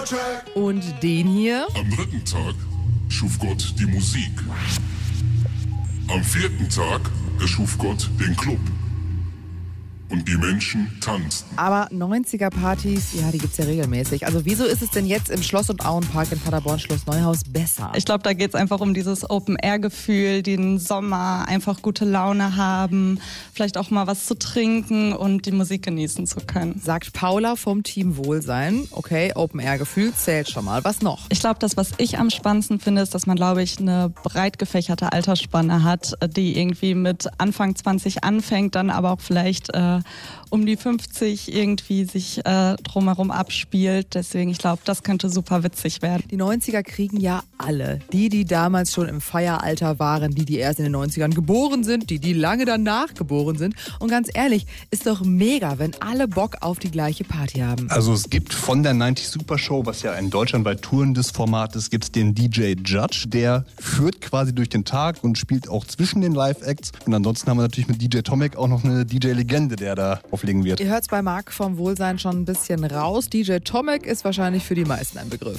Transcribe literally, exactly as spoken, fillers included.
Und den hier? Am dritten Tag schuf Gott die Musik. Am vierten Tag erschuf Gott den Club. Und die Menschen tanzten. Aber neunziger-Partys, ja, die gibt's ja regelmäßig. Also wieso ist es denn jetzt im Schloss- und Auenpark in Paderborn, Schloss Neuhaus, besser? Ich glaube, da geht es einfach um dieses Open-Air-Gefühl, den Sommer, einfach gute Laune haben, vielleicht auch mal was zu trinken und die Musik genießen zu können. Sagt Paula vom Team Wohlsein. Okay, Open-Air-Gefühl zählt schon mal. Was noch? Ich glaube, das, was ich am spannendsten finde, ist, dass man, glaube ich, eine breit gefächerte Altersspanne hat, die irgendwie mit Anfang zwanzig anfängt, dann aber auch vielleicht äh, um die fünfzig irgendwie sich äh, drumherum abspielt. Deswegen, ich glaube, das könnte super witzig werden. Die neunziger kriegen ja alle. Die, die damals schon im Feieralter waren, die, die erst in den neunzigern geboren sind, die, die lange danach geboren sind. Und ganz ehrlich, ist doch mega, wenn alle Bock auf die gleiche Party haben. Also es gibt von der neunzig Super Show, was ja ein deutschlandweit tourendes Format ist, gibt es den D J Judge. Der führt quasi durch den Tag und spielt auch zwischen den Live-Acts. Und ansonsten haben wir natürlich mit D J Tomek auch noch eine D J-Legende, der da auflegen wird. Ihr hört's bei Marc vom Wohlsein schon ein bisschen raus. D J Tomek ist wahrscheinlich für die meisten ein Begriff.